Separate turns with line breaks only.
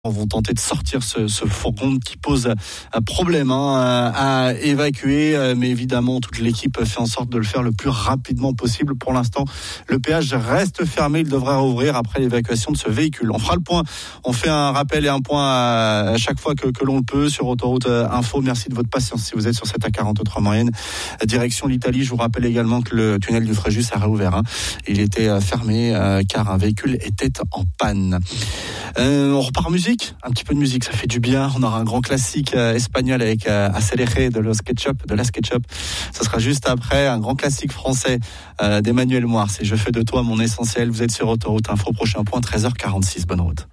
vont tenter de sortir ce fourgon qui pose un problème à évacuer, mais évidemment toute l'équipe fait en sorte de le faire le plus rapidement possible. Pour l'instant, le péage reste fermé, il devrait rouvrir après l'évacuation de ce véhicule. On fera le point, on fait un rappel et un point à chaque fois que l'on le peut sur Autoroute Info. Merci de votre patience si vous êtes sur cette A43 moyenne direction l'Italie. Je vous rappelle également que le tunnel du Fréjus a réouvert. Il était fermé car un véhicule était en panne. On repart en musique. Un petit peu de musique, ça fait du bien. On aura un grand classique espagnol avec Acelere de la SketchUp. Ce sera juste après un grand classique français d'Emmanuel Moir. C'est Je fais de toi mon essentiel. Vous êtes sur Autoroute Info. Prochain point 13h46. Bonne route.